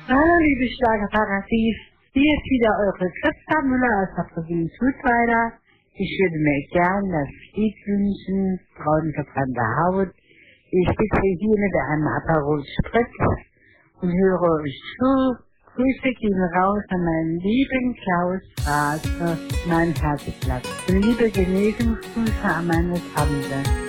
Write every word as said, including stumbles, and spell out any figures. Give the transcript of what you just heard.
Hallo, liebe Schlagerparadies. Hier ist wieder eure Christa Müller aus der Provinz Südweiler. Ich würde mir gern das Lied wünschen, Braun verbrannte Haut. Ich sitze hier mit einem Aperol Spritz und höre euch zu. Grüße gehen raus an meinen lieben Klaus Straße, mein Herzblatt. Und liebe Genesungsgrüße an meine Tante.